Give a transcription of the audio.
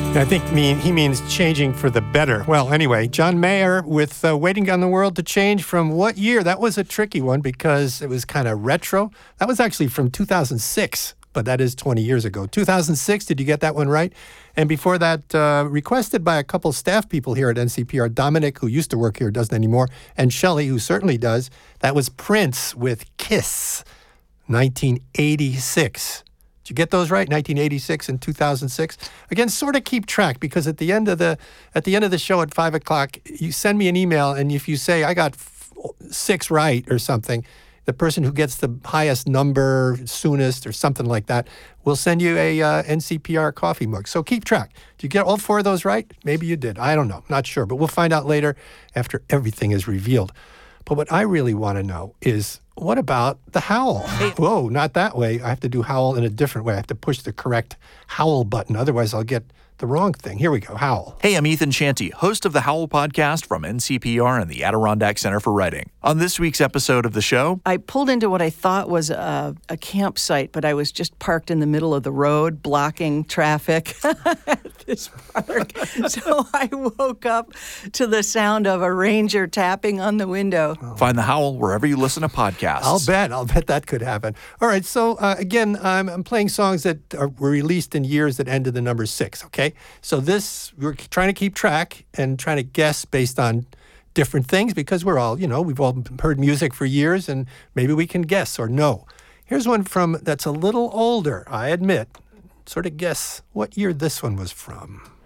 I think he means changing for the better. Well, anyway, John Mayer with Waiting on the World to Change from what year? That was a tricky one because it was kind of retro. That was actually from 2006, but that is 20 years ago. 2006, did you get that one right? And before that, requested by a couple staff people here at NCPR, Dominic, who used to work here, doesn't anymore, and Shelley, who certainly does. That was Prince with Kiss, 1986. Did you get those right? 1986 and 2006. Again, sort of keep track because at the end of the show at 5 o'clock, you send me an email, and if you say I got 6 right or something, the person who gets the highest number soonest or something like that will send you a NCPR coffee mug. So keep track. Did you get all 4 of those right? Maybe you did. I don't know. Not sure. But we'll find out later after everything is revealed. But what I really want to know is, what about the howl? Whoa, not that way. I have to do howl in a different way. I have to push the correct howl button. Otherwise, I'll get the wrong thing. Here we go. Howl. Hey, I'm Ethan Shanty, host of the Howl podcast from NCPR and the Adirondack Center for Writing. On this week's episode of the show, I pulled into what I thought was a campsite, but I was just parked in the middle of the road, blocking traffic at this park. So I woke up to the sound of a ranger tapping on the window. Find the Howl wherever you listen to podcasts. I'll bet that could happen. All right, so again, I'm playing songs that were released in years that ended the number 6, okay? So we're trying to keep track and trying to guess based on different things because we've all heard music for years and maybe we can guess or know. Here's one that's a little older, I admit. Sort of guess what year this one was from.